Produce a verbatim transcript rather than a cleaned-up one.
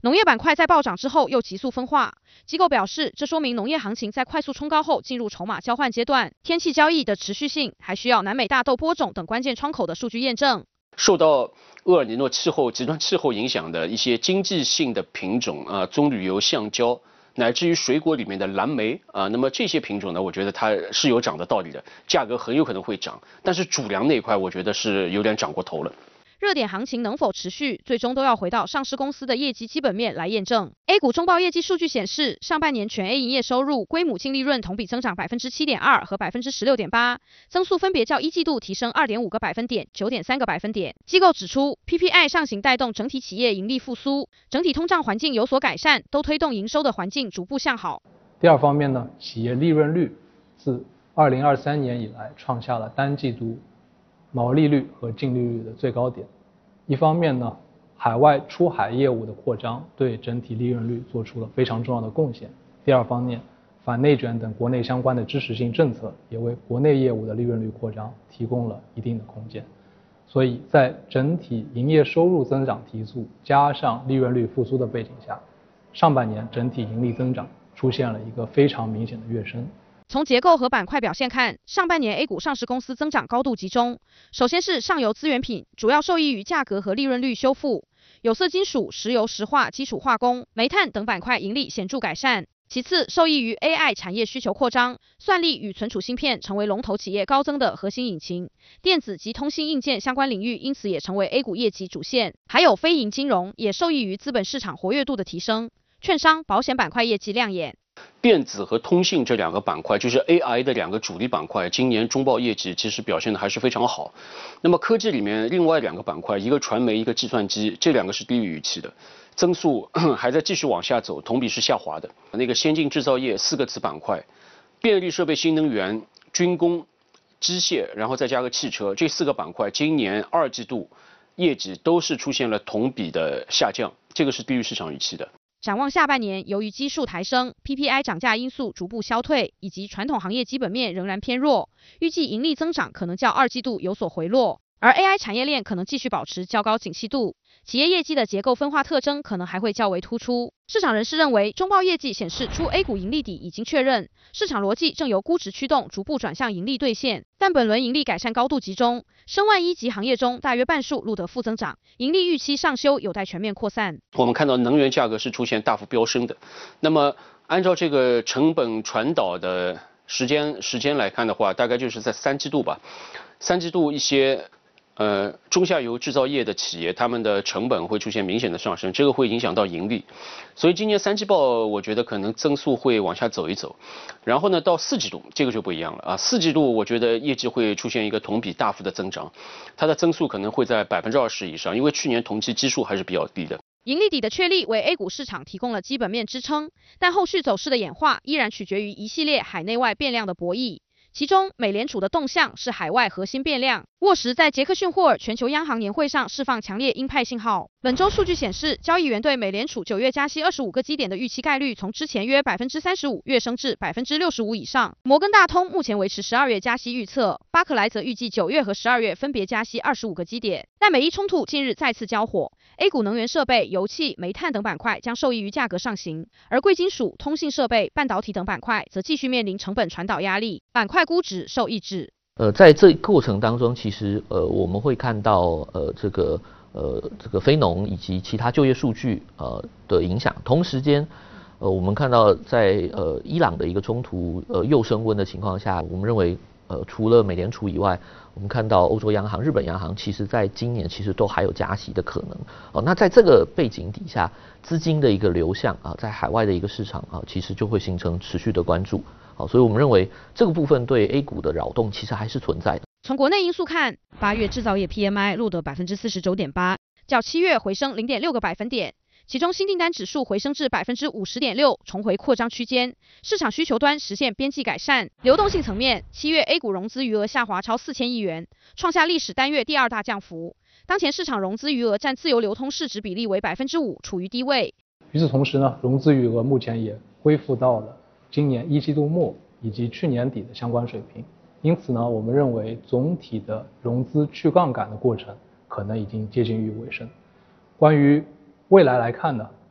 农业板块在暴涨之后又急速分化，机构表示，这说明农业行情在快速冲高后进入筹码交换阶段，天气交易的持续性还需要南美大豆播种等关键窗口的数据验证。 受到厄尔尼诺气候极端气候影响的一些经济性的品种啊，棕榈油、橡胶，乃至于水果里面的蓝莓啊，那么这些品种呢，我觉得它是有涨的道理的，价格很有可能会涨，但是主粮那一块，我觉得是有点涨过头了。 热点行情能否持续，最终都要回到上市公司的业绩基本面来验证。A 股中报业绩数据显示，上半年全 A 营业收入、归母净利润同比增长 百分之七点二 和 百分之十六点八， 增速分别较一季度提升 二点五个百分点、九点三个百分点。机构指出 ，P P I 上行带动整体企业盈利复苏，整体通胀环境有所改善，都推动营收的环境逐步向好。 第二方面呢，企业利润率自二零二三年以来创下了单季度毛利率和净利率的最高点。一方面呢，海外出海业务的扩张对整体利润率做出了非常重要的贡献。第二方面，反内卷等国内相关的支持性政策也为国内业务的利润率扩张提供了一定的空间。所以在整体营业收入增长提速加上利润率复苏的背景下，上半年整体盈利增长出现了一个非常明显的跃升。 从结构和板块表现看，上半年 A 股上市公司增长高度集中。首先是上游资源品，主要受益于价格和利润率修复；有色金属、石油石化、基础化工、煤炭等板块盈利显著改善。其次，受益于 A I 产业需求扩张，算力与存储芯片成为龙头企业高增的核心引擎，电子及通信硬件相关领域因此也成为 A 股业绩主线。还有非银金融也受益于资本市场活跃度的提升，券商、保险板块业绩亮眼。 电子和通信这两个板块，就是 A I 的两个主力板块，今年中报业绩其实表现的还是非常好。那么科技里面另外两个板块，一个传媒，一个计算机，这两个是低于预期的，增速还在继续往下走，同比是下滑的。那个先进制造业四个子板块，便利设备、新能源、军工、机械，然后再加个汽车，这四个板块今年二季度业绩都是出现了同比的下降，这个是低于市场预期的。 展望下半年，由于基数抬升、P P I 涨价因素逐步消退，以及传统行业基本面仍然偏弱，预计盈利增长可能较二季度有所回落。而 A I 产业链可能继续保持较高景气度，企业业绩的结构分化特征可能还会较为突出。市场人士认为，中报业绩显示出 A 股盈利底已经确认，市场逻辑正由估值驱动逐步转向盈利兑现。但本轮盈利改善高度集中，申万一级行业中大约半数录得负增长，盈利预期上修有待全面扩散。 我们看到能源价格是出现大幅飙升的，那么按照这个成本传导的时间时间来看的话，大概就是在三季度吧，三季度一些。呃，中下游制造业的企业，他们的成本会出现明显的上升，这个会影响到盈利。所以今年三季报，我觉得可能增速会往下走一走。然后呢，到四季度这个就不一样了啊，四季度我觉得业绩会出现一个同比大幅的增长，它的增速可能会在百分之二十以上，因为去年同期基数还是比较低的。 盈利底的确立为 A 股市场提供了基本面支撑，但后续走势的演化依然取决于一系列海内外变量的博弈。其中，美联储的动向是海外核心变量。沃什在杰克逊霍尔全球央行年会上释放强烈鹰派信号。本周数据显示，交易员对美联储九月加息二十五个基点的预期概率从之前约 百分之三十五 跃升至 百分之六十五 以上。摩根大通目前维持十二月加息预测，巴克莱则预计九月和十二月分别加息二十五个基点。但美伊冲突近日再次交火 ，A 股能源设备、油气、煤炭等板块将受益于价格上行，而贵金属、通信设备、半导体等板块则继续面临成本传导压力，板块估值受抑制。 呃，在这过程当中，其实呃我们会看到呃这个呃这个非农以及其他就业数据呃的影响。同时间，呃我们看到在呃伊朗的一个冲突呃又升温的情况下，我们认为呃除了美联储以外，我们看到欧洲央行、日本央行，其实在今年其实都还有加息的可能。哦，那在这个背景底下，资金的一个流向啊，在海外的一个市场啊，其实就会形成持续的关注。好，所以我们认为这个部分对 A 股的扰动其实还是存在的。 从国内因素看，八月制造业 P M I 录得 百分之四十九点八， 较七月回升 零点六个百分点，其中新订单指数回升至 百分之五十点六， 重回扩张区间，市场需求端实现边际改善。流动性层面，七月 A 股融资余额下滑超四千亿元，创下历史单月第二大降幅。当前市场融资余额占自由流通市值比例为 百分之五， 处于低位。 与此同时呢，融资余额目前也恢复到了今年一季度末以及去年底的相关水平，因此呢，我们认为总体的融资去杠杆的过程可能已经接近于尾声。关于未来来看呢，